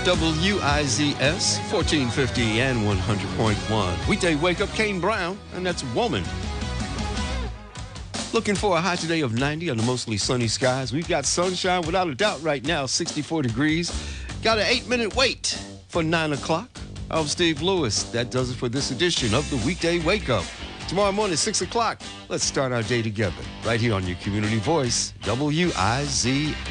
WIZS 1450 and 100.1. Weekday wake up, Kane Brown, and that's Woman. Looking for a high today of 90 under mostly sunny skies. We've got sunshine without a doubt right now, 64 degrees. Got an 8-minute wait for 9 o'clock. I'm Steve Lewis. That does it for this edition of the Weekday Wake Up. Tomorrow morning, 6 o'clock, let's start our day together right here on your community voice, WIZS.